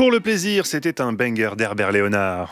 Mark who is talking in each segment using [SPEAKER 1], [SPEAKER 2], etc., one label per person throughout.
[SPEAKER 1] Pour le plaisir, c'était un banger d'Herbert Léonard.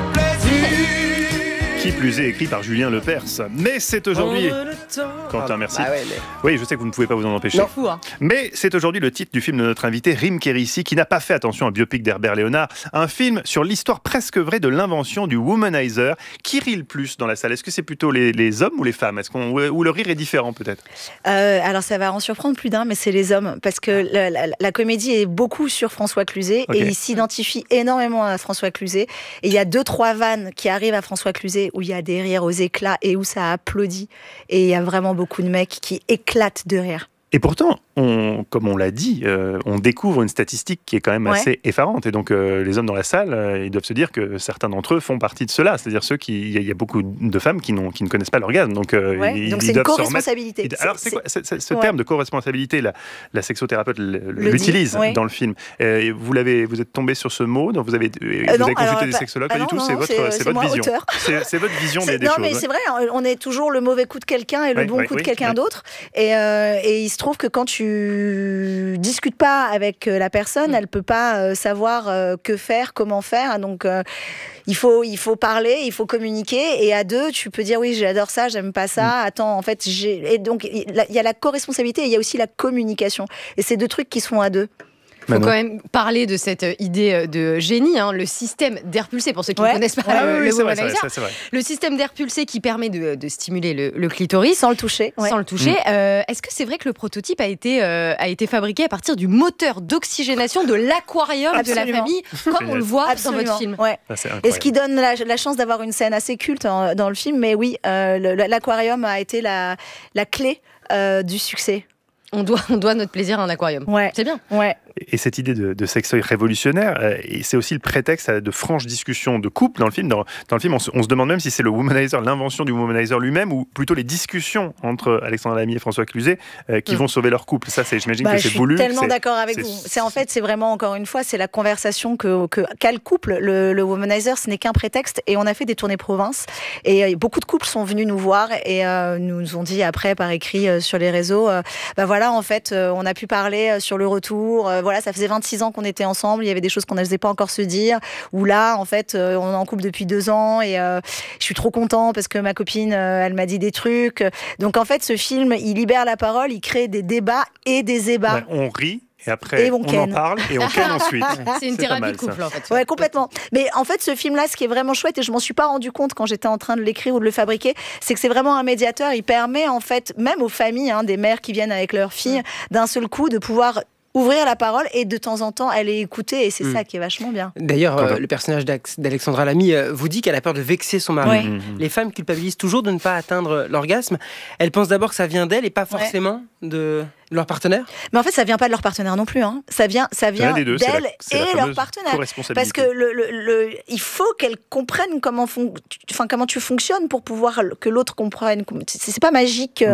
[SPEAKER 1] Qui plus est écrit par Julien Lepers. Mais c'est aujourd'hui... Quentin, merci.
[SPEAKER 2] Ah ouais,
[SPEAKER 1] Oui, je sais que vous ne pouvez pas vous en empêcher.
[SPEAKER 2] Non, fou, hein.
[SPEAKER 1] Mais c'est aujourd'hui le titre du film de notre invité, Rim Kérissi, qui n'a pas fait attention à un biopic d'Herbert Léonard. Un film sur l'histoire presque vraie de l'invention du womanizer. Qui rit le plus dans la salle ? Est-ce que c'est plutôt les hommes ou les femmes ? Ou le rire est différent peut-être ?
[SPEAKER 3] Alors ça va en surprendre plus d'un, mais c'est les hommes. Parce que la comédie est beaucoup sur François Cluzet. Okay. Et il s'identifie énormément à François Cluzet. Et il y a 2-3 vannes qui arrivent à François Cluzet où il y a des rires aux éclats et où ça applaudit. Et il y a vraiment beaucoup de mecs qui éclatent de rire.
[SPEAKER 1] Et pourtant, comme on l'a dit, on découvre une statistique qui est quand même assez effarante. Et donc, les hommes dans la salle, ils doivent se dire que certains d'entre eux font partie de cela. C'est-à-dire il y a beaucoup de femmes qui ne connaissent pas l'orgasme. Donc,
[SPEAKER 3] donc c'est une co-responsabilité.
[SPEAKER 1] Alors, c'est quoi ce terme de co-responsabilité, la sexothérapeute l'utilise dans le film. Vous êtes tombé sur ce mot, donc vous avez consulté des sexologues, pas du tout. C'est votre vision. C'est votre vision des choses.
[SPEAKER 3] Non, mais c'est vrai, on est toujours le mauvais coup de quelqu'un et le bon coup de quelqu'un d'autre. Et il se trouve que quand tu discutes pas avec la personne, elle peut pas savoir que faire, comment faire. Donc il faut parler, il faut communiquer. Et à deux, tu peux dire oui, j'adore ça, j'aime pas ça. Attends, en fait, et donc il y a la co-responsabilité et il y a aussi la communication. Et c'est deux trucs qui se font à deux.
[SPEAKER 2] Il faut quand même parler de cette idée de génie, le système d'air pulsé, pour ceux qui ne connaissent pas le womanizer. Le système d'air pulsé qui permet de stimuler le clitoris.
[SPEAKER 3] Sans le toucher.
[SPEAKER 2] Est-ce que c'est vrai que le prototype a été fabriqué à partir du moteur d'oxygénation de l'aquarium de la famille, comme on le voit dans votre film
[SPEAKER 3] Et ce qui donne la chance d'avoir une scène assez culte dans le film, mais oui, l'aquarium a été la clé du succès.
[SPEAKER 2] On doit notre plaisir à un aquarium. C'est bien.
[SPEAKER 1] Et cette idée de sextoy révolutionnaire, c'est aussi le prétexte à de franches discussions de couple dans le film. Dans le film, on se demande même si c'est le womanizer, l'invention du womanizer lui-même, ou plutôt les discures entre Alexandre Lamy et François Cluzet qui vont sauver leur couple. Ça, j'imagine que c'est voulu.
[SPEAKER 3] Je suis tellement d'accord avec vous. C'est vraiment, encore une fois, c'est la conversation qu'a le couple. Le womanizer, ce n'est qu'un prétexte. Et on a fait des tournées province. Et beaucoup de couples sont venus nous voir et nous ont dit après, par écrit, sur les réseaux, en fait, on a pu parler sur le retour. Ça faisait 26 ans qu'on était ensemble. Il y avait des choses qu'on n'osait pas encore se dire. Ou là, en fait, on est en couple depuis 2 ans et je suis trop content parce que ma copine, elle m'a dit des trucs. Donc, en fait, ce film, il libère la parole, il crée des débats et des ébats.
[SPEAKER 1] On rit. Et après, on en parle et on ken ensuite.
[SPEAKER 2] C'est une thérapie de couple, en fait.
[SPEAKER 3] Ouais, complètement. Mais en fait, ce film-là, ce qui est vraiment chouette, et je m'en suis pas rendu compte quand j'étais en train de l'écrire ou de le fabriquer, c'est que c'est vraiment un médiateur. Il permet, en fait, même aux familles, des mères qui viennent avec leurs filles, d'un seul coup, de pouvoir ouvrir la parole et de temps en temps aller écouter, et c'est ça qui est vachement bien.
[SPEAKER 4] D'ailleurs, le personnage d'Alexandra Lamy vous dit qu'elle a peur de vexer son mari. Les femmes culpabilisent toujours de ne pas atteindre l'orgasme. Elles pensent d'abord que ça vient d'elles et pas forcément de leur partenaire.
[SPEAKER 3] Mais en fait, ça vient pas de leur partenaire non plus. Ça vient d'elles et leur partenaire. Parce que il faut qu'elles comprennent comment tu fonctionnes pour pouvoir que l'autre comprenne. C'est pas magique.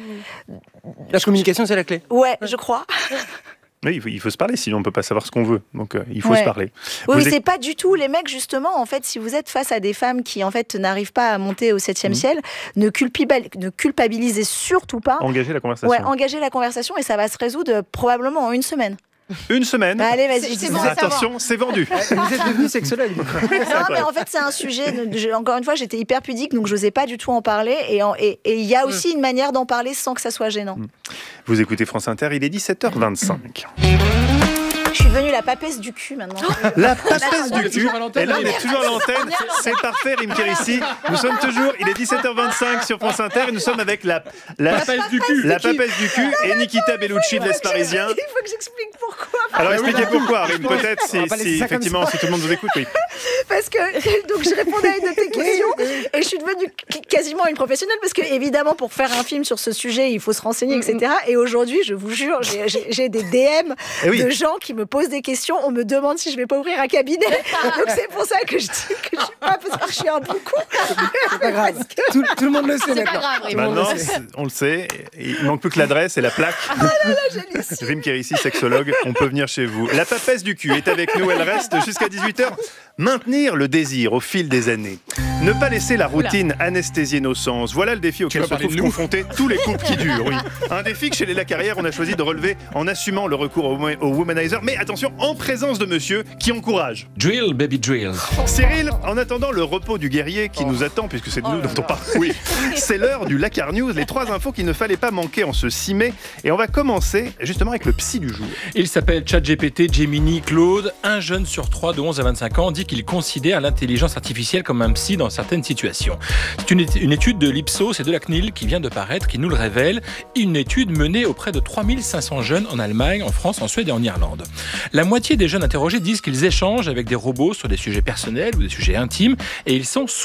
[SPEAKER 4] La communication, c'est la clé.
[SPEAKER 3] Ouais, je crois.
[SPEAKER 1] Oui, il faut se parler, sinon on ne peut pas savoir ce qu'on veut. Donc il faut se parler.
[SPEAKER 3] Oui, c'est pas du tout les mecs, justement. En fait, si vous êtes face à des femmes qui, en fait, n'arrivent pas à monter au 7e ciel, ne culpabilisez surtout pas.
[SPEAKER 1] Engagez la conversation.
[SPEAKER 3] Engagez la conversation et ça va se résoudre probablement en 1 semaine.
[SPEAKER 1] Une semaine.
[SPEAKER 3] Allez, vas-y.
[SPEAKER 1] C'est bon, attention, c'est vendu.
[SPEAKER 4] Vous êtes devenu sexologue.
[SPEAKER 3] Non, mais en fait, c'est un sujet. Encore une fois, j'étais hyper pudique, donc j'osais pas du tout en parler. Et il y a aussi une manière d'en parler sans que ça soit gênant.
[SPEAKER 1] Vous écoutez France Inter, il est 17h25.
[SPEAKER 3] Je suis devenue la papesse du cul maintenant.
[SPEAKER 1] La papesse du cul. Et là, on est toujours à l'antenne. C'est parfait, Rim Kérissi. Nous sommes toujours, il est 17h25 sur France Inter et nous sommes avec la papesse du cul. La papesse du cul et Nikita Bellucci de l'Est parisien.
[SPEAKER 3] Il faut que j'explique pourquoi.
[SPEAKER 1] Alors expliquez pourquoi, Rim, peut-être, si effectivement, si tout le monde vous écoute, oui.
[SPEAKER 3] Parce que donc je répondais à une de tes questions et je suis devenue quasiment une professionnelle parce que évidemment pour faire un film sur ce sujet il faut se renseigner, etc. Et aujourd'hui, je vous jure, j'ai des DM de gens qui me posent des questions. On me demande si je vais pas ouvrir un cabinet. Donc c'est pour ça que je dis que je suis pas, parce que je suis un bon coup.
[SPEAKER 4] C'est pas grave. Tout le monde le sait maintenant.
[SPEAKER 1] Maintenant, on le sait. Il manque plus que l'adresse et la plaque. Rim Kérissi, sexologue, on peut venir chez vous. La papesse du cul est avec nous. Elle reste jusqu'à 18h. Maintenir le désir au fil des années. Ne pas laisser la routine anesthésier nos sens. Voilà le défi auquel se trouvent confrontés tous les couples qui durent. Oui. Un défi que chez les Lacarrière, on a choisi de relever en assumant le recours au womanizer. Mais attention, en présence de monsieur qui encourage.
[SPEAKER 5] Drill, baby drill.
[SPEAKER 1] Cyril, en attendant le repos du guerrier qui nous attend, puisque c'est de nous dont on parle. Oui. C'est l'heure du Lacar News, les 3 infos qu'il ne fallait pas manquer en ce 6 mai. Et on va commencer justement avec le psy du jour.
[SPEAKER 5] Il s'appelle ChatGPT, Gemini, Claude. Un jeune sur 3 de 11 à 25 ans dit qu'il considère l'intelligence artificielle comme un psy dans certaines situations. C'est une étude de l'Ipsos et de la CNIL qui vient de paraître, qui nous le révèle. Une étude menée auprès de 3500 jeunes en Allemagne, en France, en Suède et en Irlande. La moitié des jeunes interrogés disent qu'ils échangent avec des robots sur des sujets personnels ou des sujets intimes et ils sont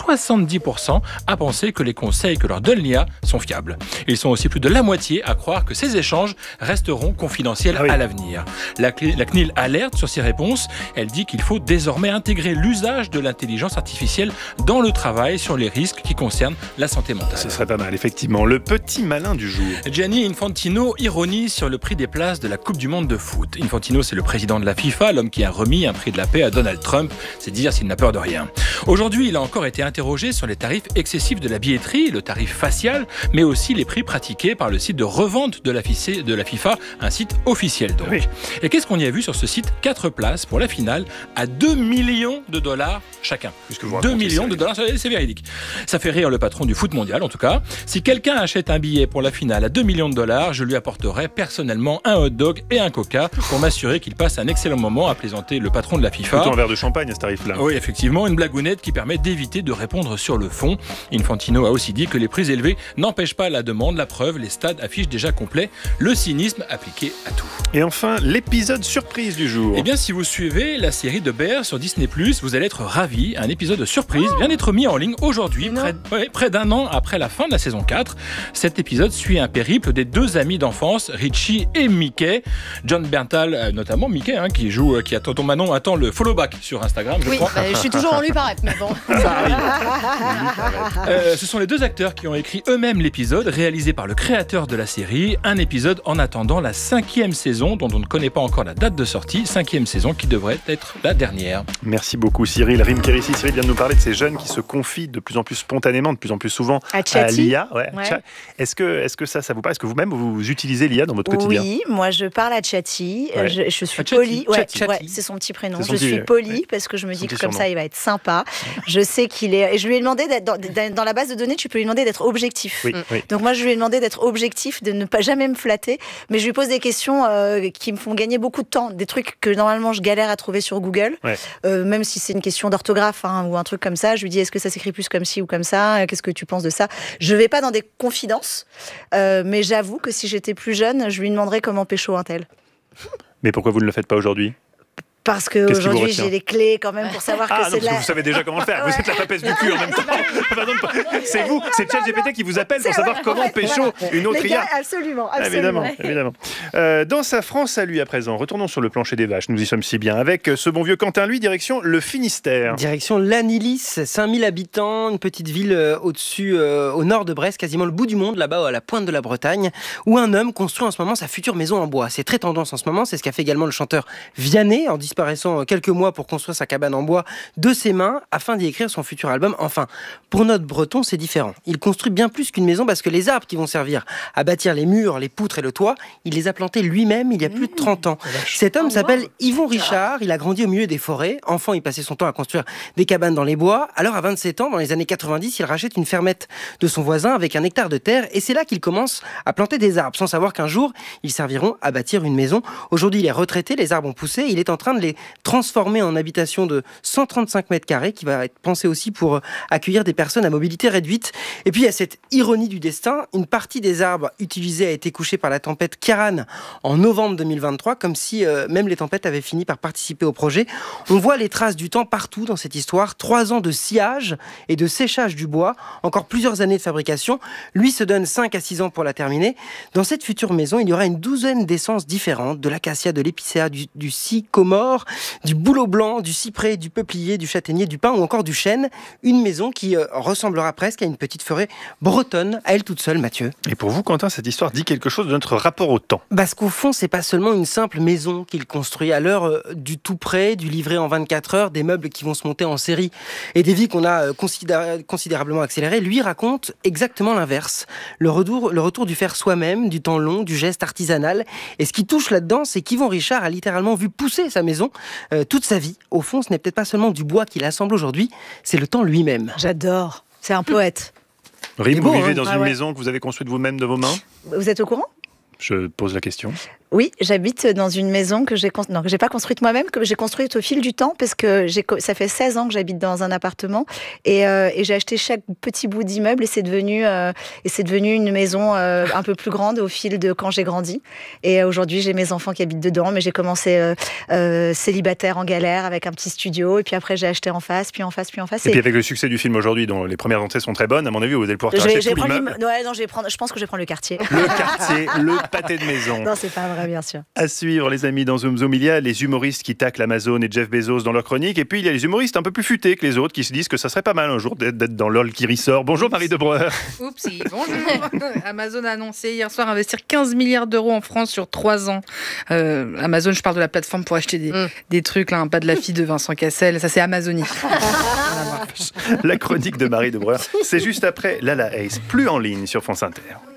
[SPEAKER 5] 70% à penser que les conseils que leur donne l'IA sont fiables. Ils sont aussi plus de la moitié à croire que ces échanges resteront confidentiels à l'avenir. La CNIL alerte sur ces réponses. Elle dit qu'il faut désormais intégrer l'usage de l'intelligence artificielle dans le travail sur les risques qui concernent la santé mentale.
[SPEAKER 1] Ce serait pas mal, effectivement. Le petit malin du jour.
[SPEAKER 5] Gianni Infantino ironise sur le prix des places de la Coupe du Monde de foot. Infantino, c'est le président de la FIFA, l'homme qui a remis un prix de la paix à Donald Trump. C'est dire s'il n'a peur de rien. Aujourd'hui, il a encore été interrogé sur les tarifs excessifs de la billetterie, le tarif facial, mais aussi les prix pratiqués par le site de revente de la FIFA, un site officiel donc. Oui. Et qu'est-ce qu'on y a vu sur ce site ? 4 places pour la finale à $2 millions chacun. 2 millions de dollars, c'est véridique. Ça fait rire le patron du foot mondial, en tout cas. Si quelqu'un achète un billet pour la finale à $2 millions, je lui apporterai personnellement un hot dog et un coca pour m'assurer qu'il passe un excellent moment, à plaisanter le patron de la FIFA.
[SPEAKER 1] Plutôt un verre de champagne à ce tarif-là.
[SPEAKER 5] Oui, effectivement, une blagounette qui permet d'éviter de répondre sur le fond. Infantino a aussi dit que les prix élevés n'empêchent pas la demande. La preuve, les stades affichent déjà complets. Le cynisme appliqué à tout.
[SPEAKER 1] Et enfin, l'épisode surprise du jour.
[SPEAKER 5] Eh bien, si vous suivez la série de Bear sur Disney+, vous allez être ravis. Un épisode surprise vient d'être mis en ligne aujourd'hui, près d'un an après la fin de la saison 4. Cet épisode suit un périple des 2 amis d'enfance, Richie et Mickey. John Berntal, notamment Mickey, qui attend ton Manon, attend le follow back sur Instagram, je crois.
[SPEAKER 2] Je suis toujours en lui paraître, mais bon.
[SPEAKER 5] Ça arrive. Ce sont les 2 acteurs qui ont écrit eux-mêmes l'épisode, réalisé par le créateur de la série. Un épisode en attendant la 5e saison, dont on ne connaît pas encore la date de sortie. 5e saison qui devrait être la dernière.
[SPEAKER 1] Merci beaucoup Cyril. Rim Kérissi, Cyril vient de nous parler de ces jeunes qui se confient de plus en plus spontanément, de plus en plus souvent à l'IA. Ouais. Est-ce que ça vous parle ? Est-ce que vous-même vous utilisez l'IA dans votre quotidien ?
[SPEAKER 3] Oui, moi je parle à Chatty. Je suis polie. C'est son petit prénom. Je suis polie parce que je me dis que comme ça il va être sympa. Je sais qu'il est. Et je lui ai demandé dans la base de données, tu peux lui demander d'être objectif. Oui. Donc moi je lui ai demandé d'être objectif, de ne pas jamais me flatter, mais je lui pose des questions qui me font gagner beaucoup de temps, des trucs que normalement je galère à trouver sur Google, même si c'est une question d'orthographe ou un truc comme ça. Je lui dis est-ce que ça s'écrit plus comme ci ou comme ça ? Qu'est-ce que tu penses de ça ? Je vais pas dans des confidences, mais j'avoue que si j'étais plus jeune, je lui demanderais comment pécho un tel.
[SPEAKER 1] Mais pourquoi vous ne le faites pas aujourd'hui ?
[SPEAKER 3] Parce qu'aujourd'hui, j'ai les clés quand même pour savoir que c'est
[SPEAKER 1] vous savez déjà comment le faire. Vous êtes la papesse du cul en même temps. C'est vous, c'est ChatGPT qui vous appelle pour savoir comment pécho une autre IA.
[SPEAKER 3] Absolument.
[SPEAKER 1] Évidemment. Dans sa France à lui à présent, retournons sur le plancher des vaches. Nous y sommes si bien. Avec ce bon vieux Quentin, lui, direction le Finistère.
[SPEAKER 4] Direction Lannilis, 5000 habitants, une petite ville au-dessus, au nord de Brest, quasiment le bout du monde, là-bas à la pointe de la Bretagne, où un homme construit en ce moment sa future maison en bois. C'est très tendance en ce moment, c'est ce qu'a fait également le chanteur Vianney, en disparaissant quelques mois pour construire sa cabane en bois de ses mains afin d'y écrire son futur album. Enfin, pour notre breton, c'est différent. Il construit bien plus qu'une maison parce que les arbres qui vont servir à bâtir les murs, les poutres et le toit, il les a plantés lui-même il y a plus de 30 ans. Cet homme s'appelle Yvon Richard, il a grandi au milieu des forêts. Enfant, il passait son temps à construire des cabanes dans les bois. Alors à 27 ans, dans les années 90, il rachète une fermette de son voisin avec 1 hectare de terre et c'est là qu'il commence à planter des arbres sans savoir qu'un jour, ils serviront à bâtir une maison. Aujourd'hui, il est retraité, les arbres ont poussé, il est en train de les transformé en habitation de 135 mètres carrés qui va être pensé aussi pour accueillir des personnes à mobilité réduite. Et puis il y a cette ironie du destin, une partie des arbres utilisés a été couchée par la tempête Kiaran en novembre 2023, comme si même les tempêtes avaient fini par participer au projet. On voit les traces du temps partout dans cette histoire, 3 ans de sciage et de séchage du bois, encore plusieurs années de fabrication. Lui se donne 5 à 6 ans pour la terminer. Dans cette future maison, il y aura une douzaine d'essences différentes, de l'acacia, de l'épicéa, du sycomore, or, du bouleau blanc, du cyprès, du peuplier, du châtaignier, du pin ou encore du chêne. Une maison qui ressemblera presque à une petite forêt bretonne, à elle toute seule, Mathieu.
[SPEAKER 1] Et pour vous, Quentin, cette histoire dit quelque chose de notre rapport au temps.
[SPEAKER 4] Parce qu'au fond, c'est pas seulement une simple maison qu'il construit. À l'heure du tout prêt, du livré en 24 heures, des meubles qui vont se monter en série et des vies qu'on a considérablement accélérées, lui raconte exactement l'inverse. Le retour du faire soi-même, du temps long, du geste artisanal. Et ce qui touche là-dedans, c'est qu'Yvon Richard a littéralement vu pousser sa maison toute sa vie. Au fond, ce n'est peut-être pas seulement du bois qu'il assemble aujourd'hui, c'est le temps lui-même.
[SPEAKER 3] J'adore. C'est un poète.
[SPEAKER 1] Rime, vous vivez dans une maison que vous avez construite vous-même de vos mains ?
[SPEAKER 3] Vous êtes au courant ?
[SPEAKER 1] Je pose la question.
[SPEAKER 3] Oui, j'habite dans une maison que j'ai pas construite moi-même, que j'ai construite au fil du temps, parce que ça fait 16 ans que j'habite dans un appartement et j'ai acheté chaque petit bout d'immeuble et c'est devenu une maison un peu plus grande au fil de quand j'ai grandi. Et aujourd'hui, j'ai mes enfants qui habitent dedans, mais j'ai commencé célibataire en galère avec un petit studio et puis après j'ai acheté en face, puis en face, puis en face.
[SPEAKER 1] Et puis avec le succès du film aujourd'hui, dont les premières entrées sont très bonnes, à mon avis, vous allez pouvoir acheter tout l'immeuble.
[SPEAKER 3] Je pense que je vais prendre le quartier.
[SPEAKER 1] Le quartier, le pâté de maison.
[SPEAKER 3] Non, c'est pas vrai. Bien sûr.
[SPEAKER 1] À suivre, les amis, dans Zoom Zoom, il y a les humoristes qui taclent Amazon et Jeff Bezos dans leur chronique, et puis il y a les humoristes un peu plus futés que les autres qui se disent que ça serait pas mal un jour d'être dans LOL qui ressort. Bonjour Marie Debreur.
[SPEAKER 6] Oupsie, bonjour. Amazon a annoncé hier soir investir 15 milliards d'euros en France sur 3 ans. Amazon, je parle de la plateforme pour acheter des trucs, là, pas de la fille de Vincent Cassel, ça c'est Amazonie.
[SPEAKER 1] La chronique de Marie Debreur, c'est juste après Lala Ace, plus en ligne sur France Inter.